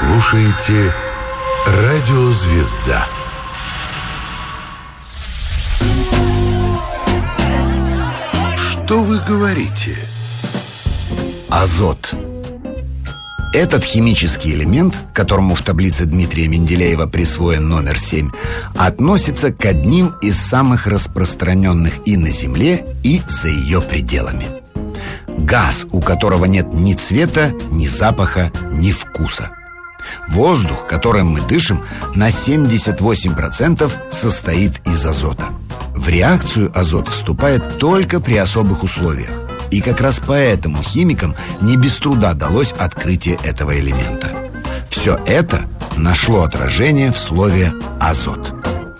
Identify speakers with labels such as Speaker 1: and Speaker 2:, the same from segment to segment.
Speaker 1: слушаете «Радио Звезда». Что вы говорите?
Speaker 2: Азот. Этот химический элемент, которому в таблице Дмитрия Менделеева присвоен номер 7, относится к одним из самых распространенных и на Земле, и за ее пределами. Газ, у которого нет ни цвета, ни запаха, ни вкуса. Воздух, которым мы дышим, на 78% состоит из азота. В реакцию азот вступает только при особых условиях. И как раз поэтому химикам не без труда далось открытие этого элемента. Все это нашло отражение в слове «азот».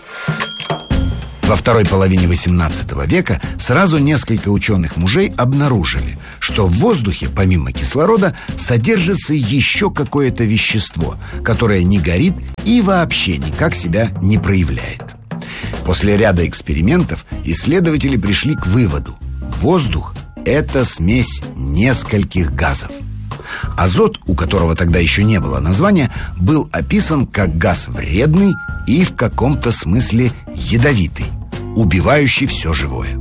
Speaker 2: Во второй половине XVIII века сразу несколько ученых-мужей обнаружили, что в воздухе, помимо кислорода, содержится еще какое-то вещество, которое не горит и вообще никак себя не проявляет. После ряда экспериментов исследователи пришли к выводу: воздух – это смесь нескольких газов. Азот, у которого тогда еще не было названия, был описан как газ вредный и в каком-то смысле ядовитый, убивающий все живое.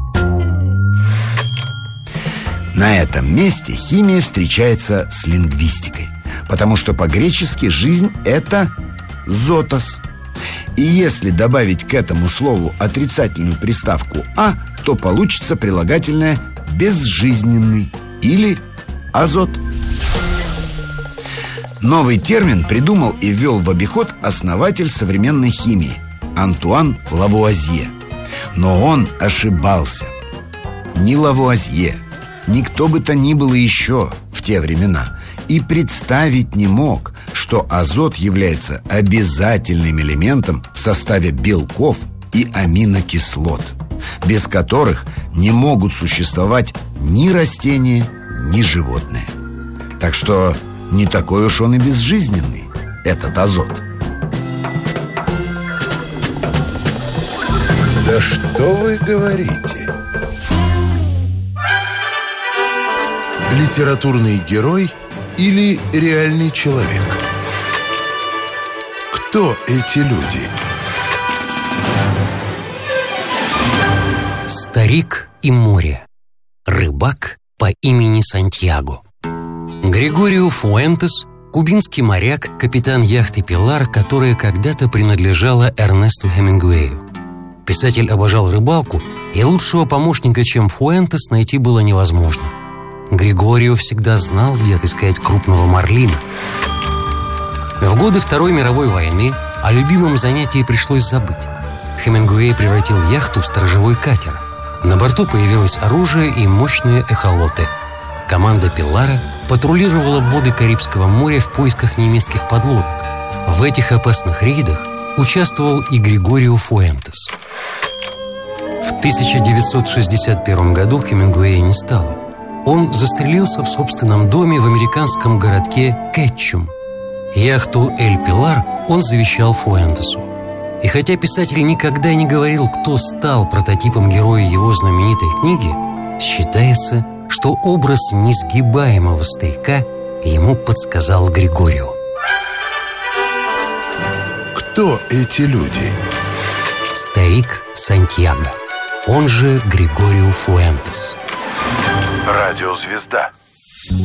Speaker 2: На этом месте химия встречается с лингвистикой, потому что по-гречески жизнь – это «зотос». И если добавить к этому слову отрицательную приставку «а», то получится прилагательное «безжизненный» или «азот». Новый термин придумал и ввел в обиход основатель современной химии Антуан Лавуазье. Но он ошибался. Ни Лавуазье, ни кто бы то ни было еще в те времена и представить не мог, что азот является обязательным элементом в составе белков и аминокислот, без которых не могут существовать ни растения, ни животные. Так что не такой уж он и безжизненный, этот азот.
Speaker 1: Да что вы говорите? Литературный герой или реальный человек? Кто эти люди?
Speaker 3: Старик и море. Рыбак по имени Сантьяго. Григорио Фуэнтес – кубинский моряк, капитан яхты «Пилар», которая когда-то принадлежала Эрнесту Хемингуэю. Писатель обожал рыбалку, и лучшего помощника, чем Фуэнтес, найти было невозможно. Григорио всегда знал, где отыскать крупного марлина. В годы Второй мировой войны о любимом занятии пришлось забыть. Хемингуэй превратил яхту в сторожевой катер. На борту появилось оружие и мощные эхолоты. Команда «Пилара» патрулировала воды Карибского моря в поисках немецких подлодок. В этих опасных рейдах участвовал и Григорио Фуэнтес. В 1961 году Хемингуэя не стало. Он застрелился в собственном доме в американском городке Кетчум. Яхту «Эль Пилар» он завещал Фуэнтесу. И хотя писатель никогда не говорил, кто стал прототипом героя его знаменитой книги, считается, что образ несгибаемого старика ему подсказал Григорио.
Speaker 1: Кто эти люди?
Speaker 3: Старик Сантьяго, он же Григорио Фуэнтес.
Speaker 1: Радио Звезда.